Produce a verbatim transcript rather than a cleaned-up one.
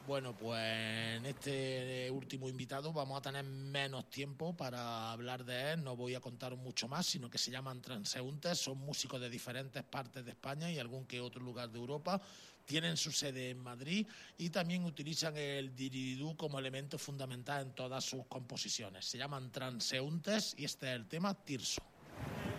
Bueno, pues en este último invitado vamos a tener menos tiempo para hablar de él, no voy a contar mucho más, sino que se llaman transeúntes, son músicos de diferentes partes de España y algún que otro lugar de Europa, tienen su sede en Madrid y también utilizan el diridú como elemento fundamental en todas sus composiciones. Se llaman transeúntes y este es el tema Tirso.